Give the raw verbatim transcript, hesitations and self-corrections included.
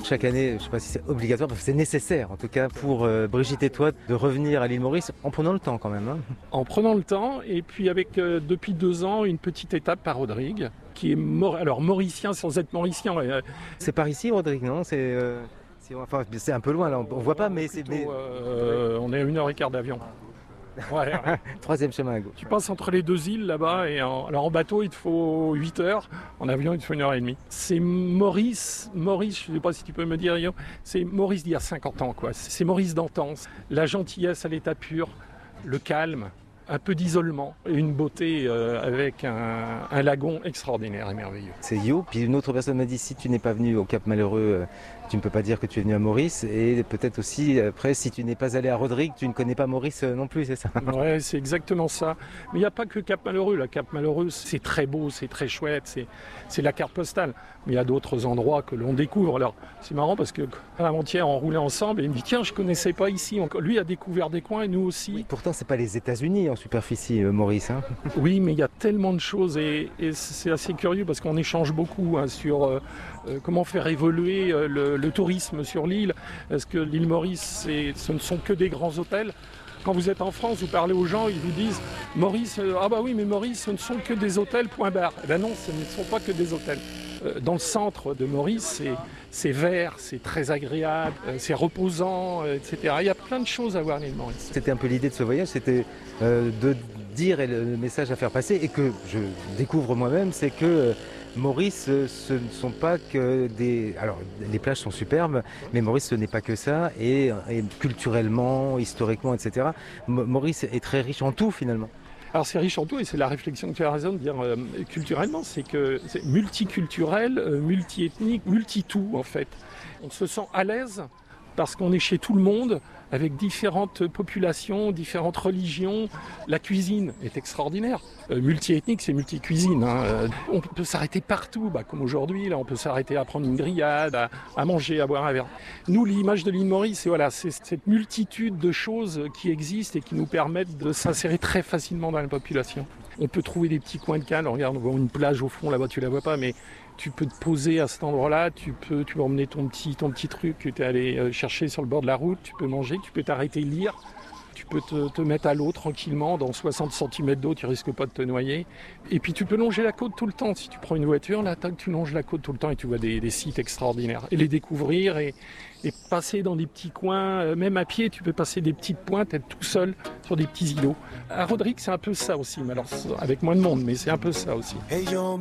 chaque année, je ne sais pas si c'est obligatoire, mais c'est nécessaire en tout cas pour euh, Brigitte et toi de revenir à l'île Maurice en prenant le temps quand même. Hein. En prenant le temps et puis avec euh, depuis deux ans une petite étape par Rodrigue qui est Maur- alors mauricien sans être mauricien. Euh, C'est par ici Rodrigue, non c'est, euh, c'est, enfin, c'est un peu loin là, on ne voit pas mais plutôt, c'est... Mais... Euh, on est à une heure et quart d'avion. Ouais, ouais. Troisième chemin à gauche. Tu passes entre les deux îles là-bas et en, alors en bateau il te faut huit heures, en avion il te faut une heure et demie. C'est Maurice, Maurice, je ne sais pas si tu peux me dire, Yo, c'est Maurice d'il y a cinquante ans quoi. C'est Maurice d'antan, la gentillesse à l'état pur, le calme, un peu d'isolement et une beauté euh, avec un, un lagon extraordinaire et merveilleux. C'est Yo, puis une autre personne m'a dit si tu n'es pas venu au Cap Malheureux, euh, tu ne peux pas dire que tu es venu à Maurice et peut-être aussi après si tu n'es pas allé à Rodrigue, tu ne connais pas Maurice euh, non plus, c'est ça? Ouais, c'est exactement ça. Mais il n'y a pas que Cap Malheureux. La Cap Malheureux, c'est très beau, c'est très chouette, c'est, c'est la carte postale. Mais il y a d'autres endroits que l'on découvre. Alors, c'est marrant parce que avant-hier, on roulait ensemble et il me dit tiens, je ne connaissais pas ici. Lui a découvert des coins et nous aussi. Oui, pourtant, c'est pas les États-Unis en superficie, euh, Maurice. Hein. Oui, mais il y a tellement de choses et, et c'est assez curieux parce qu'on échange beaucoup hein, sur euh, euh, comment faire évoluer euh, le, le tourisme sur l'île. Est-ce que l'île Maurice, c'est, ce ne sont que des grands hôtels? Quand vous êtes en France, vous parlez aux gens, ils vous disent Maurice, euh, ah bah oui, mais Maurice, ce ne sont que des hôtels, point barre. Eh ben non, ce ne sont pas que des hôtels. Euh, dans le centre de Maurice, c'est, c'est vert, c'est très agréable, euh, c'est reposant, euh, et cetera. Il y a plein de choses à voir à l'île Maurice. C'était un peu l'idée de ce voyage, c'était euh, de dire et le message à faire passer et que je découvre moi-même, c'est que euh, Maurice, ce ne sont pas que des... Alors, les plages sont superbes, mais Maurice, ce n'est pas que ça. Et, et culturellement, historiquement, et cetera, M- Maurice est très riche en tout, finalement. Alors, c'est riche en tout, et c'est la réflexion que tu as raison de dire euh, culturellement, c'est que c'est multiculturel, euh, multiethnique, multi-tout, en fait. On se sent à l'aise parce qu'on est chez tout le monde, avec différentes populations, différentes religions. La cuisine est extraordinaire. Euh, multi-ethnique, c'est multi-cuisine. Hein. Euh, on peut s'arrêter partout, bah, comme aujourd'hui. Là, on peut s'arrêter à prendre une grillade, à, à manger, à boire un verre. Nous, l'image de l'île Maurice, c'est, voilà, c'est cette multitude de choses qui existent et qui nous permettent de s'insérer très facilement dans la population. On peut trouver des petits coins de calme. Regarde, on voit une plage au fond, là-bas, tu la vois pas, mais tu peux te poser à cet endroit-là, tu peux, tu peux emmener ton petit, ton petit truc que tu es allé chercher sur le bord de la route, tu peux manger, tu peux t'arrêter lire, tu peux te, te mettre à l'eau tranquillement, dans soixante centimètres d'eau, tu risques pas de te noyer. Et puis tu peux longer la côte tout le temps. Si tu prends une voiture, là, tu longes la côte tout le temps et tu vois des, des sites extraordinaires. Et les découvrir et, et passer dans des petits coins, même à pied, tu peux passer des petites pointes, être tout seul sur des petits îlots. À Rodrigue, c'est un peu ça aussi, mais alors avec moins de monde, mais c'est un peu ça aussi.